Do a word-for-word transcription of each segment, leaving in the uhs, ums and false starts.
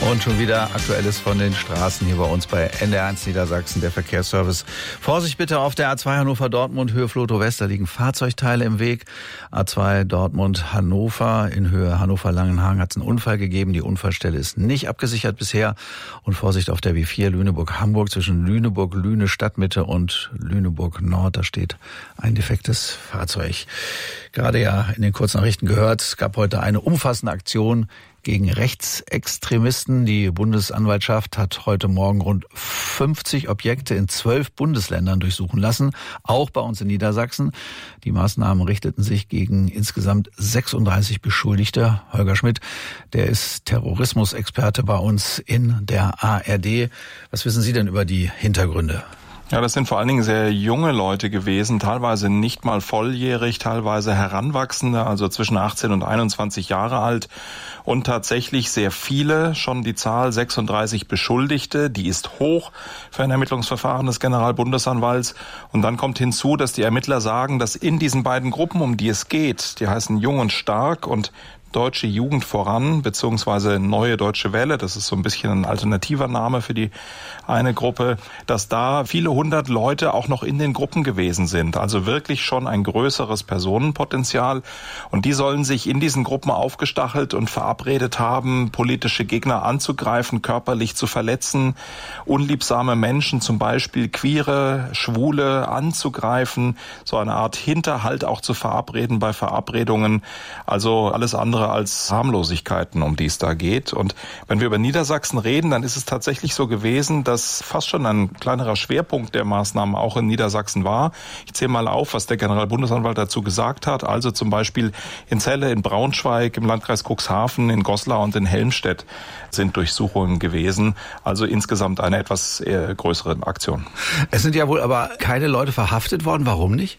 Und schon wieder Aktuelles von den Straßen hier bei uns bei N D R eins Niedersachsen, der Verkehrsservice. Vorsicht bitte auf der A zwei Hannover-Dortmund, Höhe Flotow-West, da liegen Fahrzeugteile im Weg. A zwei Dortmund-Hannover, in Höhe Hannover-Langenhagen hat es einen Unfall gegeben. Die Unfallstelle ist nicht abgesichert bisher. Und Vorsicht auf der B vier Lüneburg-Hamburg zwischen Lüneburg-Lüne Stadtmitte und Lüneburg-Nord, da steht ein defektes Fahrzeug. Gerade ja in den Kurznachrichten gehört, es gab heute eine umfassende Aktion gegen Rechtsextremisten. Die Bundesanwaltschaft hat heute Morgen rund fünfzig Objekte in zwölf Bundesländern durchsuchen lassen, auch bei uns in Niedersachsen. Die Maßnahmen richteten sich gegen insgesamt sechsunddreißig Beschuldigte. Holger Schmidt, der ist Terrorismusexperte bei uns in der A R D. Was wissen Sie denn über die Hintergründe? Ja, das sind vor allen Dingen sehr junge Leute gewesen, teilweise nicht mal volljährig, teilweise Heranwachsende, also zwischen achtzehn und einundzwanzig Jahre alt. Und tatsächlich sehr viele, schon die Zahl sechsunddreißig Beschuldigte, die ist hoch für ein Ermittlungsverfahren des Generalbundesanwalts. Und dann kommt hinzu, dass die Ermittler sagen, dass in diesen beiden Gruppen, um die es geht, die heißen Jung und Stark und Deutsche Jugend voran, beziehungsweise Neue Deutsche Welle, das ist so ein bisschen ein alternativer Name für die eine Gruppe, dass da viele hundert Leute auch noch in den Gruppen gewesen sind. Also wirklich schon ein größeres Personenpotenzial. Und die sollen sich in diesen Gruppen aufgestachelt und verabredet haben, politische Gegner anzugreifen, körperlich zu verletzen, unliebsame Menschen, zum Beispiel Queere, Schwule, anzugreifen, so eine Art Hinterhalt auch zu verabreden bei Verabredungen. Also alles andere als Harmlosigkeiten, um die es da geht. Und wenn wir über Niedersachsen reden, dann ist es tatsächlich so gewesen, dass fast schon ein kleinerer Schwerpunkt der Maßnahmen auch in Niedersachsen war. Ich zähle mal auf, was der Generalbundesanwalt dazu gesagt hat. Also zum Beispiel in Celle, in Braunschweig, im Landkreis Cuxhaven, in Goslar und in Helmstedt sind Durchsuchungen gewesen. Also insgesamt eine etwas äh, größere Aktion. Es sind ja wohl aber keine Leute verhaftet worden. Warum nicht?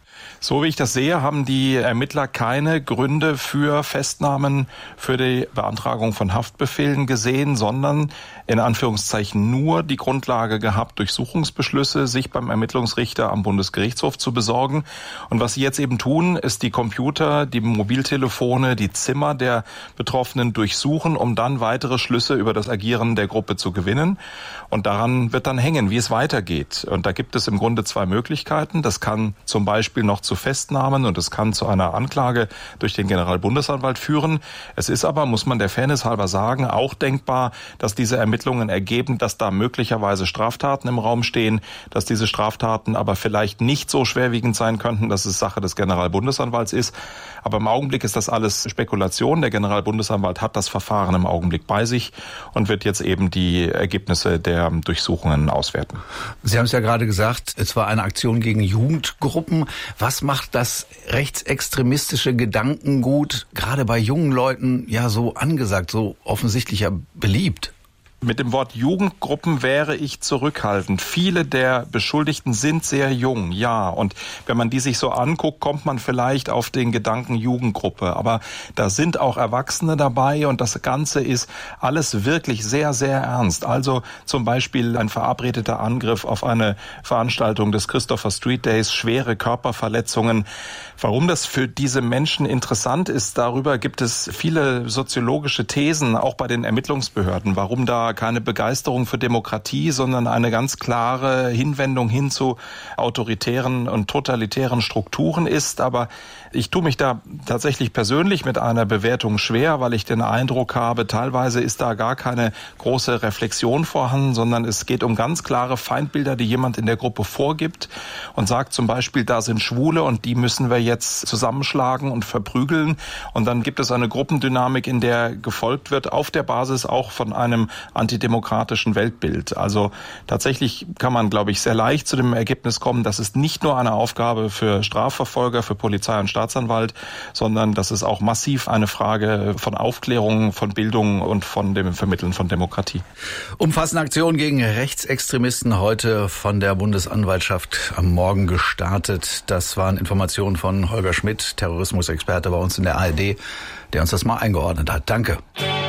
So wie ich das sehe, haben die Ermittler keine Gründe für Festnahmen für die Beantragung von Haftbefehlen gesehen, sondern in Anführungszeichen nur die Grundlage gehabt, Durchsuchungsbeschlüsse sich beim Ermittlungsrichter am Bundesgerichtshof zu besorgen. Und was sie jetzt eben tun, ist die Computer, die Mobiltelefone, die Zimmer der Betroffenen durchsuchen, um dann weitere Schlüsse über das Agieren der Gruppe zu gewinnen. Und daran wird dann hängen, wie es weitergeht. Und da gibt es im Grunde zwei Möglichkeiten. Das kann zum Beispiel noch zu Festnahmen und es kann zu einer Anklage durch den Generalbundesanwalt führen. Es ist aber, muss man der Fairness halber sagen, auch denkbar, dass diese Ermittlungen ergeben, dass da möglicherweise Straftaten im Raum stehen, dass diese Straftaten aber vielleicht nicht so schwerwiegend sein könnten, dass es Sache des Generalbundesanwalts ist. Aber im Augenblick ist das alles Spekulation. Der Generalbundesanwalt hat das Verfahren im Augenblick bei sich und wird jetzt eben die Ergebnisse der Durchsuchungen auswerten. Sie haben es ja gerade gesagt, es war eine Aktion gegen Jugendgruppen. Was macht das rechtsextremistische Gedankengut gerade bei jungen Leuten ja so angesagt, so offensichtlich ja beliebt? Mit dem Wort Jugendgruppen wäre ich zurückhaltend. Viele der Beschuldigten sind sehr jung, ja. Und wenn man die sich so anguckt, kommt man vielleicht auf den Gedanken Jugendgruppe. Aber da sind auch Erwachsene dabei und das Ganze ist alles wirklich sehr, sehr ernst. Also zum Beispiel ein verabredeter Angriff auf eine Veranstaltung des Christopher Street Days, schwere Körperverletzungen. Warum das für diese Menschen interessant ist, darüber gibt es viele soziologische Thesen, auch bei den Ermittlungsbehörden, warum da keine Begeisterung für Demokratie, sondern eine ganz klare Hinwendung hin zu autoritären und totalitären Strukturen ist. Aber ich tue mich da tatsächlich persönlich mit einer Bewertung schwer, weil ich den Eindruck habe, teilweise ist da gar keine große Reflexion vorhanden, sondern es geht um ganz klare Feindbilder, die jemand in der Gruppe vorgibt und sagt zum Beispiel, da sind Schwule und die müssen wir jetzt zusammenschlagen und verprügeln. Und dann gibt es eine Gruppendynamik, in der gefolgt wird, auf der Basis auch von einem antidemokratischen Weltbild. Also tatsächlich kann man, glaube ich, sehr leicht zu dem Ergebnis kommen, das ist nicht nur eine Aufgabe für Strafverfolger, für Polizei und Staatsanwalt, sondern das ist auch massiv eine Frage von Aufklärung, von Bildung und von dem Vermitteln von Demokratie. Umfassende Aktion gegen Rechtsextremisten heute von der Bundesanwaltschaft am Morgen gestartet. Das waren Informationen von Holger Schmidt, Terrorismusexperte bei uns in der A R D, der uns das mal eingeordnet hat. Danke.